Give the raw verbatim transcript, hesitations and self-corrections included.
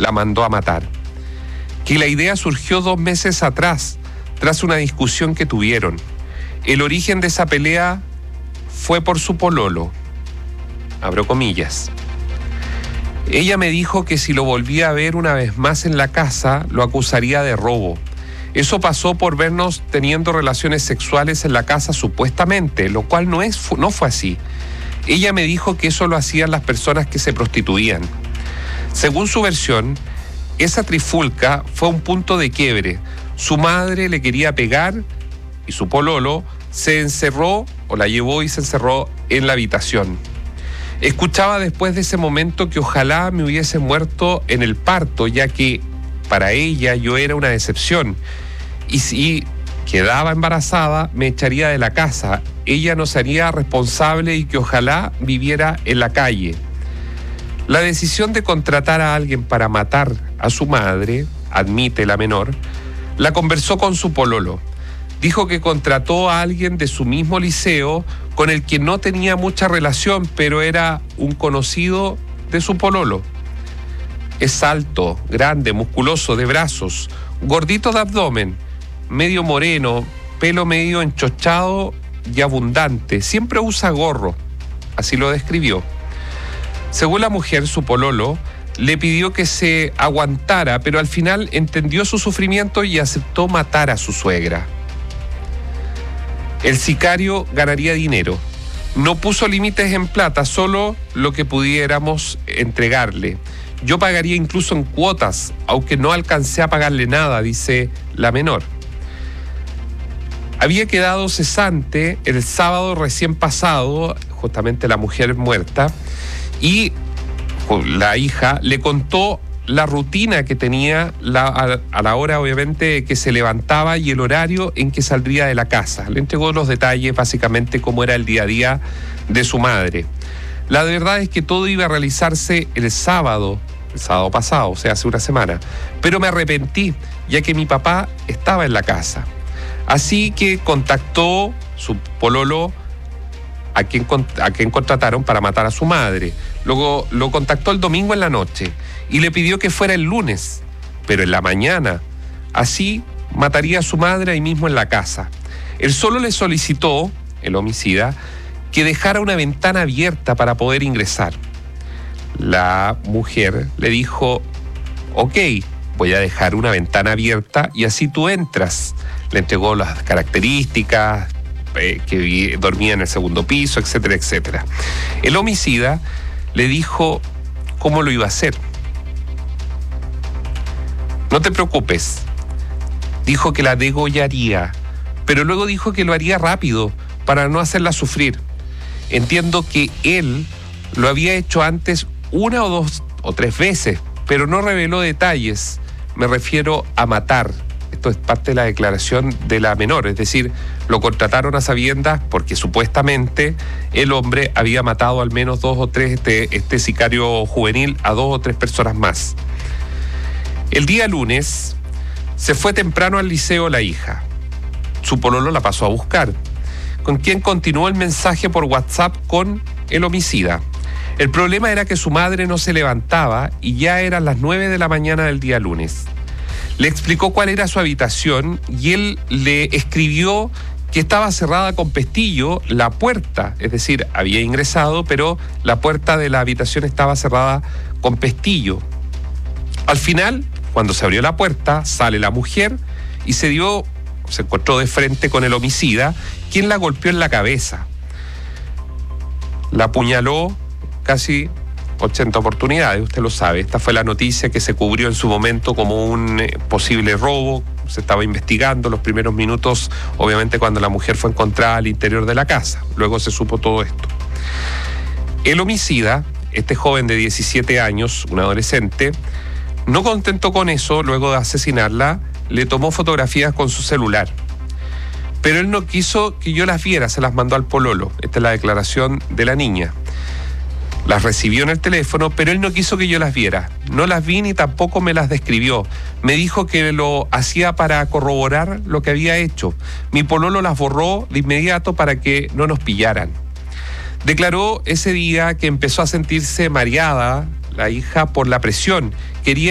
la mandó a matar. Que la idea surgió dos meses atrás, tras una discusión que tuvieron. El origen de esa pelea fue por su pololo. Abro comillas. Ella me dijo que si lo volvía a ver una vez más en la casa, lo acusaría de robo. Eso pasó por vernos teniendo relaciones sexuales en la casa supuestamente, lo cual no, es, no fue así. Ella me dijo que eso lo hacían las personas que se prostituían. Según su versión, esa trifulca fue un punto de quiebre. Su madre le quería pegar y su pololo se encerró o la llevó y se encerró en la habitación. Escuchaba después de ese momento que ojalá me hubiese muerto en el parto, ya que para ella yo era una decepción. Y si quedaba embarazada, me echaría de la casa. Ella no sería responsable y que ojalá viviera en la calle. La decisión de contratar a alguien para matar a su madre, admite la menor, la conversó con su pololo. Dijo que contrató a alguien de su mismo liceo con el que no tenía mucha relación, pero era un conocido de su pololo. Es alto, grande, musculoso, de brazos, gordito de abdomen, medio moreno, pelo medio enchochado y abundante. Siempre usa gorro, así lo describió. Según la mujer, su pololo le pidió que se aguantara, pero al final entendió su sufrimiento y aceptó matar a su suegra. El sicario ganaría dinero. No puso límites en plata, solo lo que pudiéramos entregarle. Yo pagaría incluso en cuotas, aunque no alcancé a pagarle nada, dice la menor. Había quedado cesante el sábado recién pasado, justamente la mujer muerta, y la hija le contó la rutina que tenía la, a, a la hora, obviamente, que se levantaba y el horario en que saldría de la casa. Le entregó los detalles, básicamente, cómo era el día a día de su madre. La verdad es que todo iba a realizarse el sábado, el sábado pasado, o sea, hace una semana. Pero me arrepentí, ya que mi papá estaba en la casa. Así que contactó su pololo a quien, a quien contrataron para matar a su madre. Luego lo contactó el domingo en la noche y le pidió que fuera el lunes, pero en la mañana. Así mataría a su madre ahí mismo en la casa. Él solo le solicitó, el homicida, que dejara una ventana abierta para poder ingresar. La mujer le dijo, ok, voy a dejar una ventana abierta y así tú entras. Le entregó las características, eh, que dormía en el segundo piso, etcétera, etcétera. El homicida le dijo cómo lo iba a hacer. No te preocupes, dijo que la degollaría, pero luego dijo que lo haría rápido para no hacerla sufrir. Entiendo que él lo había hecho antes una o dos o tres veces, pero no reveló detalles. Me refiero a matar. Esto es parte de la declaración de la menor, es decir, lo contrataron a sabiendas porque supuestamente el hombre había matado al menos dos o tres, este, este sicario juvenil, a dos o tres personas más. El día lunes se fue temprano al liceo la hija. Su pololo la pasó a buscar, con quien continuó el mensaje por WhatsApp con el homicida. El problema era que su madre no se levantaba y ya eran las nueve de la mañana del día lunes. Le explicó cuál era su habitación y él le escribió que estaba cerrada con pestillo la puerta, es decir, había ingresado, pero la puerta de la habitación estaba cerrada con pestillo. Al final, cuando se abrió la puerta, sale la mujer y se dio, se encontró de frente con el homicida, quien la golpeó en la cabeza. La apuñaló casi ochenta oportunidades, usted lo sabe. Esta fue la noticia que se cubrió en su momento como un eh, posible robo. Se estaba investigando los primeros minutos, obviamente, cuando la mujer fue encontrada al interior de la casa. Luego se supo todo esto. El homicida, este joven de diecisiete años, un adolescente, no contento con eso, luego de asesinarla, le tomó fotografías con su celular. Pero él no quiso que yo las viera, se las mandó al pololo. Esta es la declaración de la niña. Las recibió en el teléfono, pero él no quiso que yo las viera. No las vi ni tampoco me las describió. Me dijo que lo hacía para corroborar lo que había hecho. Mi pololo las borró de inmediato para que no nos pillaran. Declaró ese día que empezó a sentirse mareada la hija por la presión. Quería